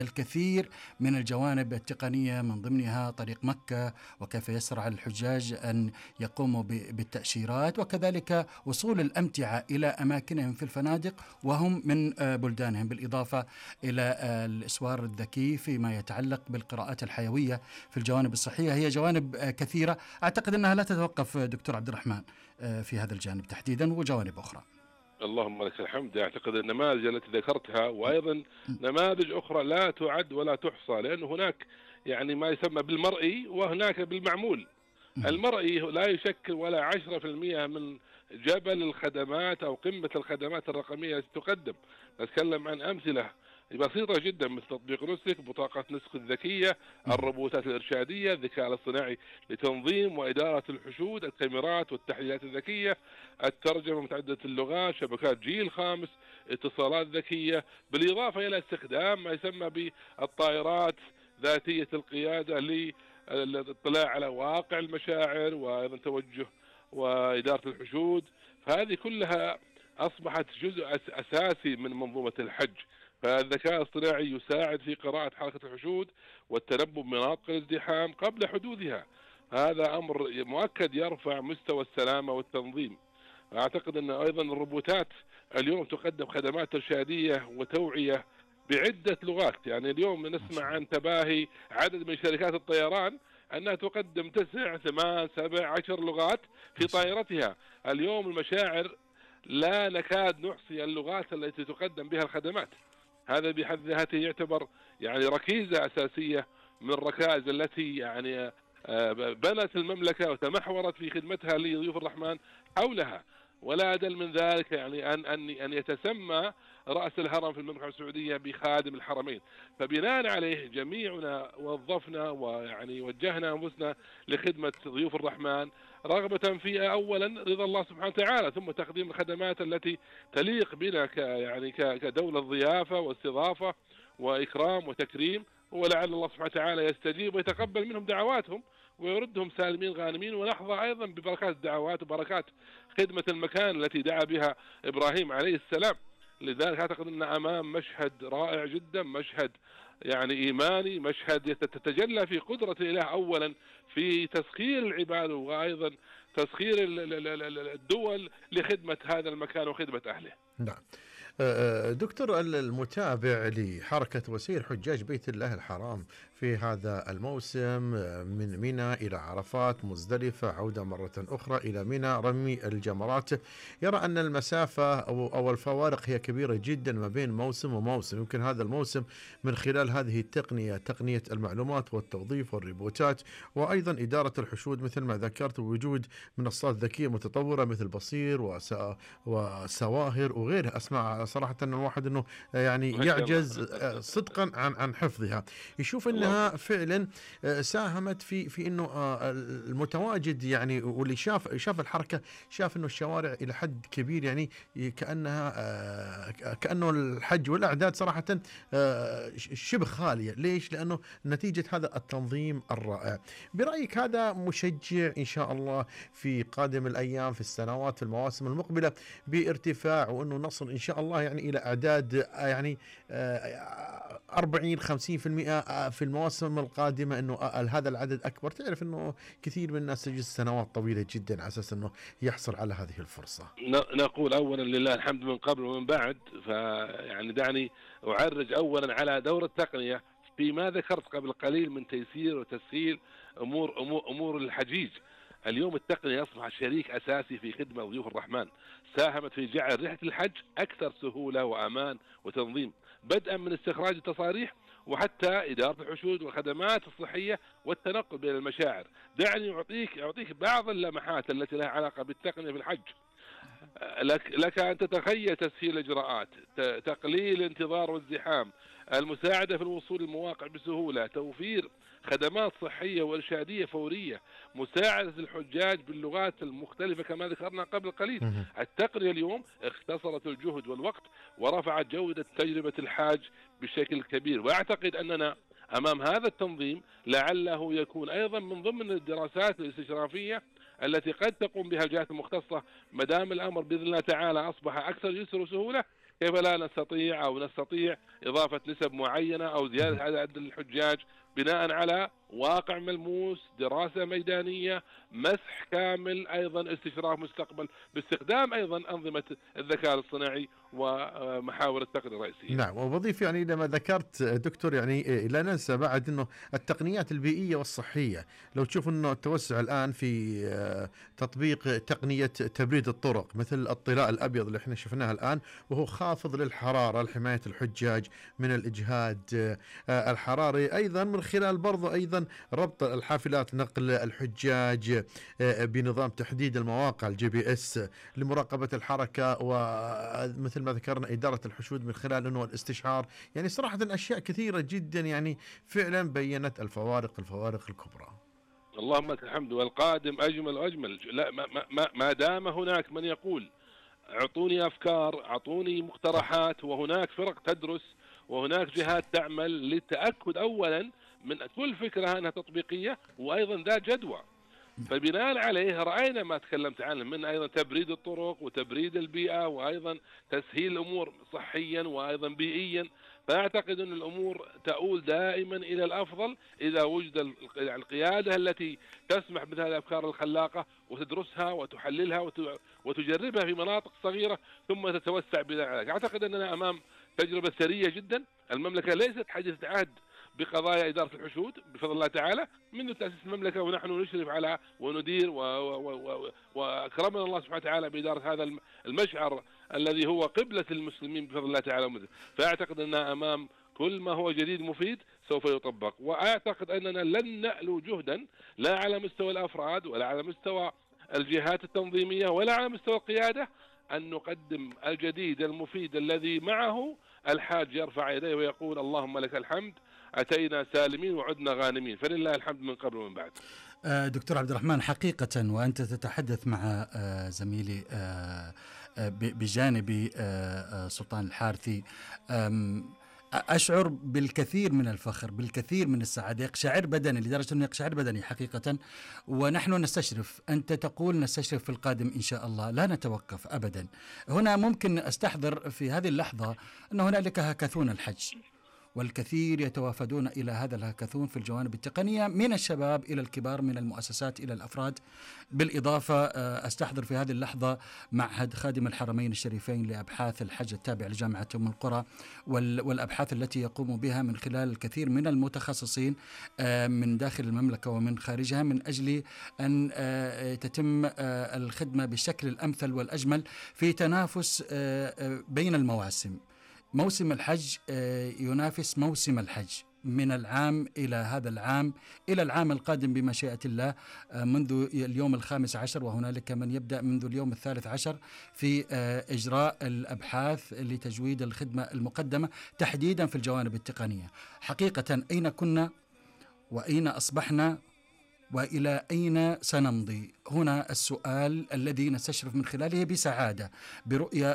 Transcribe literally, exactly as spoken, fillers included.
الكثير من الجوانب التقنية، من ضمنها طريق مكة وكيف يسرع الحجاج أن يقوموا بالتأشيرات، وكذلك وصول الأمتعة إلى أماكنهم في الفنادق وهم من بلدانهم، بالإضافة إلى الإسوار الذكي فيما يتعلق بالقراءات الحيوية في الجوانب الصحية. هي جوانب كثيرة، أعتقد أنها لا تتوقف دكتور عبد الرحمن في هذا الجانب تحديدا وجوانب أخرى. اللهم لك الحمد. أعتقد النماذج التي ذكرتها وأيضا نماذج أخرى لا تعد ولا تحصى، لأن هناك يعني ما يسمى بالمرئي وهناك بالمعمول. المرئي لا يشكل ولا عشرة في المئة من جبل الخدمات أو قمة الخدمات الرقمية التي تقدم. نتكلم عن أمثلة بسيطة جدا مثل تطبيق نسك، بطاقة نسك الذكية، الروبوتات الإرشادية، الذكاء الاصطناعي لتنظيم وإدارة الحشود، الكاميرات والتحليلات الذكية، الترجمة متعددة اللغات، شبكات جيل خامس، اتصالات ذكية، بالإضافة إلى استخدام ما يسمى بالطائرات ذاتية القيادة للاطلاع على واقع المشاعر وأيضا توجه وإدارة الحشود. فهذه كلها أصبحت جزء أساسي من منظومة الحج. فالذكاء الاصطناعي يساعد في قراءة حركة الحشود والتنبؤ بمناطق الازدحام قبل حدوثها. هذا أمر مؤكد يرفع مستوى السلامة والتنظيم. أعتقد أن أيضا الروبوتات اليوم تقدم خدمات إرشادية وتوعية بعدة لغات. يعني اليوم نسمع عن تباهي عدد من شركات الطيران أنها تقدم تسع ثمان سبع عشر لغات في طائرتها. اليوم المشاعر لا نكاد نحصي اللغات التي تقدم بها الخدمات. هذا بحد ذاته يعتبر يعني ركيزة أساسية من الركائز التي يعني بنت المملكة وتمحورت في خدمتها لضيوف الرحمن حولها. ولا أدل من ذلك يعني أن أن أن يتسمى رأس الهرم في المملكة السعودية بخادم الحرمين. فبناء عليه جميعنا وظفنا ويعني وجهنا أنفسنا لخدمة ضيوف الرحمن، رغبة في أولا رضا الله سبحانه وتعالى، ثم تقديم الخدمات التي تليق بنا ك يعني كدولة ضيافة واستضافة وإكرام وتكريم. ولعل الله سبحانه وتعالى يستجيب ويتقبل منهم دعواتهم ويردهم سالمين غانمين، ونحظى أيضا ببركات الدعوات وبركات خدمة المكان التي دعا بها إبراهيم عليه السلام. لذلك أعتقد أن أمام مشهد رائع جدا، مشهد يعني إيماني، مشهد تتجلى في قدرة الإله أولا في تسخير العباد وأيضا تسخير الدول لخدمة هذا المكان وخدمة أهله. نعم دكتور، المتابع لحركة وسير حجاج بيت الله الحرام في هذا الموسم من منى إلى عرفات، مزدلفة، عودة مرة أخرى إلى منى، رمي الجمرات، يرى أن المسافة أو الفوارق هي كبيرة جدا ما بين موسم وموسم. يمكن هذا الموسم من خلال هذه التقنية، تقنية المعلومات والتوظيف والريبوتات وأيضا إدارة الحشود مثل ما ذكرت، ووجود منصات ذكية متطورة مثل بصير وسواهر وغيرها، أسماء صراحة أن الواحد أنه يعني يعجز صدقا عن عن حفظها. يشوف أنها فعلا ساهمت في في أنه المتواجد يعني واللي شاف شاف الحركة شاف أنه الشوارع إلى حد كبير يعني كأنها كأنه الحج والأعداد صراحة شبه خالية. ليش؟ لأنه نتيجة هذا التنظيم الرائع. برأيك هذا مشجع إن شاء الله في قادم الأيام، في السنوات، في المواسم المقبلة بارتفاع، وأنه نصل إن شاء الله يعني إلى أعداد يعني أربعين خمسين في المئة في المواسم القادمة، أنه هذا العدد أكبر. تعرف أنه كثير من الناس تجلس سنوات طويلة جدا على أساس أنه يحصل على هذه الفرصة. نقول أولا لله الحمد من قبل ومن بعد. فيعني دعني أعرج أولا على دور التقنية فيما ذكرت قبل قليل من تيسير وتسهيل أمور أمور, أمور الحجيج. اليوم التقنية أصبحت شريك أساسي في خدمة ضيوف الرحمن، ساهمت في جعل رحلة الحج أكثر سهولة وأمان وتنظيم، بدءا من استخراج التصاريح وحتى إدارة الحشود والخدمات الصحية والتنقل بين المشاعر. دعني أعطيك أعطيك بعض اللمحات التي لها علاقة بالتقنية في الحج. لك لك أن تتخيل تسهيل الإجراءات، تقليل الانتظار والزحام، المساعدة في الوصول للمواقع بسهولة، توفير خدمات صحية وإرشادية فورية، مساعدة الحجاج باللغات المختلفة كما ذكرنا قبل قليل. التقنية اليوم اختصرت الجهد والوقت ورفعت جودة تجربة الحاج بشكل كبير. وأعتقد أننا أمام هذا التنظيم لعله يكون أيضا من ضمن الدراسات الاستشرافية التي قد تقوم بها الجهات المختصة، ما دام الأمر بإذن الله تعالى أصبح أكثر يسر وسهولة، كيف لا نستطيع أو نستطيع إضافة نسب معينة أو زيادة عدد الحجاج بناء على واقع ملموس، دراسة ميدانية، مسح كامل، أيضا استشراف مستقبل باستخدام أيضا أنظمة الذكاء الاصطناعي ومحاور التقنية الرئيسية. نعم، وبضيف يعني لما ذكرت دكتور يعني لا ننسى بعد أنه التقنيات البيئية والصحية، لو تشوف أنه التوسع الآن في تطبيق تقنية تبريد الطرق مثل الطلاء الأبيض اللي احنا شفناها الآن، وهو خافض للحرارة لحماية الحجاج من الإجهاد الحراري، أيضا من خلال برضو أيضا ربط الحافلات نقل الحجاج بنظام تحديد المواقع الجي بي اس لمراقبة الحركة، ومثل ما ذكرنا إدارة الحشود من خلال أنه الاستشعار. يعني صراحة أشياء كثيرة جدا يعني فعلا بيّنت الفوارق الفوارق الكبرى. اللهم لك الحمد، والقادم أجمل وأجمل. لا ما, ما, ما دام هناك من يقول أعطوني أفكار، أعطوني مقترحات، وهناك فرق تدرس وهناك جهات تعمل للتأكد أولا من كل فكرة أنها تطبيقية وأيضا ذات جدوى. فبناء عليه رأينا ما تكلمت عنه من أيضا تبريد الطرق وتبريد البيئة وأيضا تسهيل الأمور صحيا وأيضا بيئيا. فأعتقد أن الأمور تؤول دائما إلى الأفضل إذا وجد القيادة التي تسمح بهذه الأفكار الخلاقة وتدرسها وتحللها وتجربها في مناطق صغيرة ثم تتوسع بذلك. أعتقد أننا أمام تجربة ثرية جدا. المملكة ليست حديثة عهد بقضايا إدارة الحشود بفضل الله تعالى منذ تأسيس المملكة، ونحن نشرف على وندير وأكرمنا الله سبحانه وتعالى بإدارة هذا المشعر الذي هو قبلة المسلمين بفضل الله تعالى. فأعتقد أننا أمام كل ما هو جديد مفيد سوف يطبق، وأعتقد أننا لن نألو جهدا لا على مستوى الأفراد ولا على مستوى الجهات التنظيمية ولا على مستوى القيادة أن نقدم الجديد المفيد الذي معه الحاج يرفع يديه ويقول اللهم لك الحمد أتينا سالمين وعدنا غانمين، فلله الحمد من قبل ومن بعد. دكتور عبد الرحمن، حقيقة وأنت تتحدث مع زميلي بجانب سلطان الحارثي أشعر بالكثير من الفخر، بالكثير من السعادة، يقشعر بدني لدرجة أنه يقشعر بدني حقيقة. ونحن نستشرف، أنت تقول نستشرف في القادم إن شاء الله، لا نتوقف أبدا. هنا ممكن أستحضر في هذه اللحظة أن هنالك هاكاثون الحج، والكثير يتوافدون إلى هذا الهاكاثون في الجوانب التقنية من الشباب إلى الكبار، من المؤسسات إلى الأفراد. بالإضافة أستحضر في هذه اللحظة معهد خادم الحرمين الشريفين لأبحاث الحج التابع لجامعة أم القرى، والأبحاث التي يقوم بها من خلال الكثير من المتخصصين من داخل المملكة ومن خارجها، من أجل أن تتم الخدمة بالشكل الأمثل والأجمل في تنافس بين المواسم. موسم الحج ينافس موسم الحج من العام إلى هذا العام إلى العام القادم بمشيئة الله، منذ اليوم الخامس عشر، وهنالك من يبدأ منذ اليوم الثالث عشر في إجراء الأبحاث لتجويد الخدمة المقدمة تحديدا في الجوانب التقنية. حقيقة أين كنا وأين أصبحنا وإلى أين سنمضي؟ هنا السؤال الذي نستشرف من خلاله بسعادة برؤية